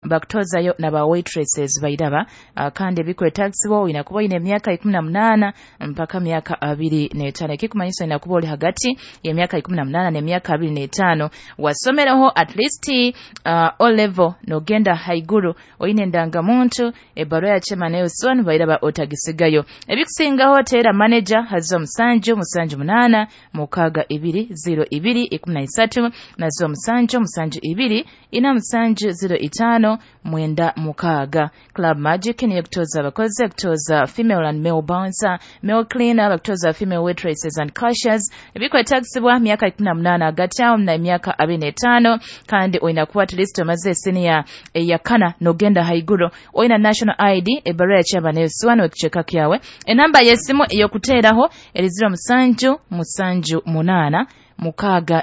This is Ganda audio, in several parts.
bakutozayo n'aba waitresses bayiraba kandi bikwetagisibwa olina kuba olina emyaka 18 mpaka myaka 25 ekikumanyisa olina kuba oli hagati y'emyaka 18 n'emyaka 25 wasomeraho at least O level n'ogenda haiguru olina endangamuntu ebbaluwa ya chairman Nelson bayiraba otagisigayo ebikusingaho teera manager hazo 778 mukaaga 20213 nazo 772 ina 705 mwenda mukaaga. Club Magic niyo kutoza abakozi kutoza female and male bouncer, male cleaner, kutoza female waitresses and cashiers. Ebikwetagisibwa myaka 18 hagati awo na myaka 25 kandi oyina kuba at least omaze senior eyakana n'ogenda haiguru oyina national ID ebbaluwa ya chairman Nelson okucheka kyawe enamba y'essimu eyokuteeraho eri 0778 mukaaga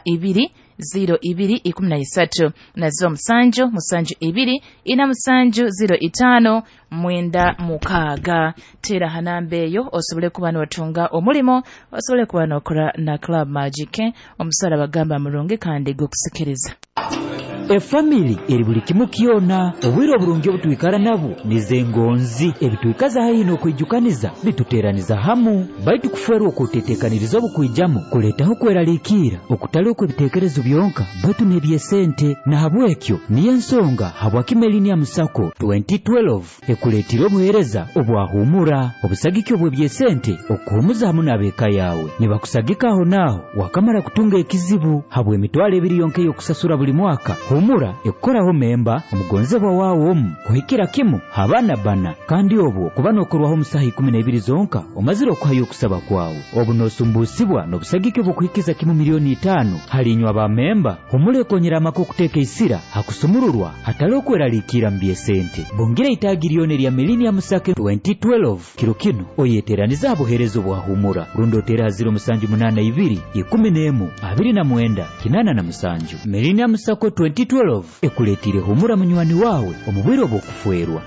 20213 nazo 772 ina 705 mwenda mukaaga. Teera hanambe eyo osobole kuba n'otunga omulimo osobole kuba n'okola na Club Magic omusala bagamba mulungi kandi gokusikiriza. Efamily eri buli kimu kyona obwire obulungi obutwikala nabo nizengonzi ebitwikaza hayino okwijukaniza bituteraniza hamu baitu kuferwa okutetekaniriza obukwijamu kuletaho kweraliikira okutali okwebitekerezo byonka baitu nebyesente na habwekyo niyo ensonga habwakimelinium Sacco 2012 ekuletira obuhereza obwahumura obusagiki obwebyesente okuhumuza hamu n'abeeka yawe nibakusagikaho naho wakamara kutunga ekizibu habwe emitwalo 2 yonka y'okusasura buli mwaka. Humura ekoraho memba omugonzebwa waawo omu kuhikira kimu habana bana kandi obwo kuba nokorwaho omusaha 12 zonka omazire okuhayo okusaba kwawo obunosumbusibwa n'obusagike bw'okuhikiza kimu milioni 5 halinywa ba memba humura ekonyera amaka okuteeka isira hakusumururwa hatali okweraliikira mu byesente bongera itagiriyone lya Millennium Sacco 2012 kiro kino oyeteraniza abuherezo bwa humura rundotera 0782 11 29 87 Millennium Sacco 2012 ekuletire humura munywani wawe omubwire obw'okuferwa.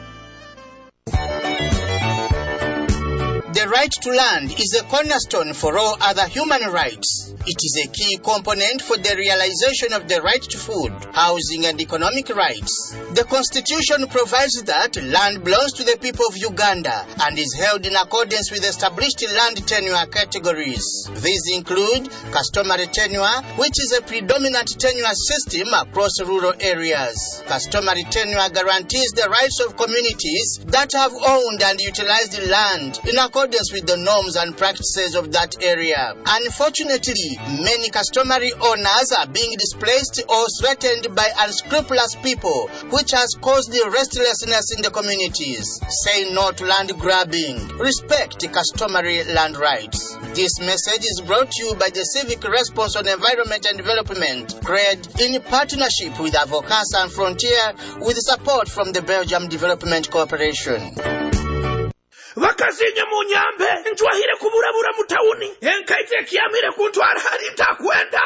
The right to land is a cornerstone for all other human rights. It is a key component for the realization of the right to food, housing, and economic rights. The Constitution provides that land belongs to the people of Uganda and is held in accordance with established land tenure categories. These include customary tenure, which is a predominant tenure system across rural areas. Customary tenure guarantees the rights of communities that have owned and utilized land in accordance with the norms and practices of that area. Unfortunately, many customary owners are being displaced or threatened by unscrupulous people, which has caused the restlessness in the communities. Say no to land grabbing. Respect customary land rights. This message is brought to you by the Civic Response on Environment and Development, CRED, in partnership with Avocat Sans Frontier, with support from the Belgium Development Corporation. Wakazinye munyambe njwahire kuburabura mutauni enkaite kiamire kuntwara hari ntakwenda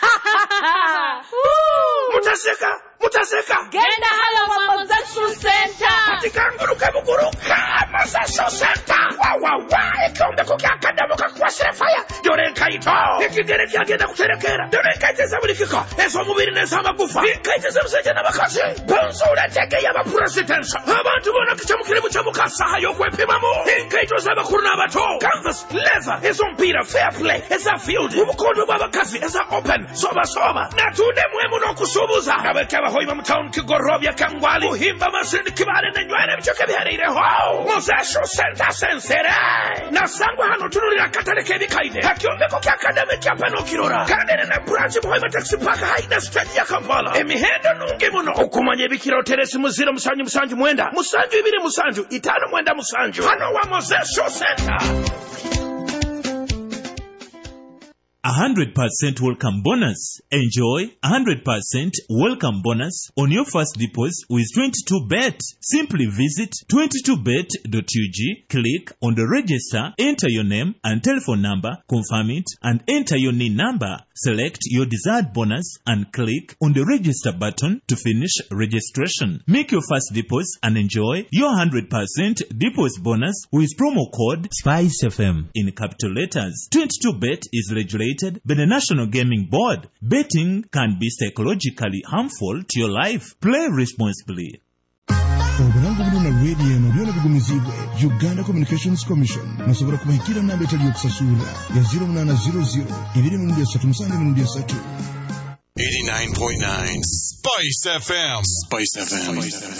mutaseka genda halo Mozesho Center katika nguruka Mozesho Center wa ekombe kukyakadamuka kwasire fire dore nkaito ikigere kyagenda kuterekera dore nkaite zabulikiko ezo mubiri neza magufa nkaite zabusije nabakazi bonzura tege yaba president abantu bona kicamukire mucamukasa hayo kwepimamo nkaito zabakuru n'abato canvas leather ezo mpira fair play eza field ubukondo babakazi eza open soba natunde mwemu no kusubuza abekaba hoima mu town kigorobya kangwali uhimba masindi kibale nenywere bicoke biharire ho Mozesho Center sensere nasangwa hano tunulira kataleke bikaide hakyombe ko kyakadame kyapano kirora kandene na branch hoima taxi park haina stage ya Kampala emihendo nunge muno okumanye bikiro teresi muziro musanju mwenda musanju ibiri musanju itano mwenda musanju hano wa Mozesho Center. 100% welcome bonus. Enjoy 100% welcome bonus on your first deposit with 22bet. Simply visit 22bet.ug, click on the register, enter your name and telephone number, confirm it, and enter your NIN number. Select your desired bonus and click on the register button to finish registration. Make your first deposit and enjoy your 100% deposit bonus with promo code SPICEFM in capital letters. 22bet is regulated by the National Gaming Board. Betting can be psychologically harmful to your life. Play responsibly. obulango buno na radio eno byona bigumizibwe Uganda Communications Commission musobola kubahikira namba etali yokusasula ya 0800 237 89.9 Spice FM. Spice FM.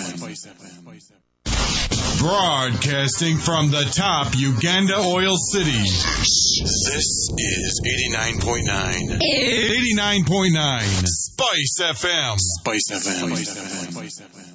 Broadcasting from the top Uganda oil city. This is 89.9. 89.9 Spice FM. Spice FM.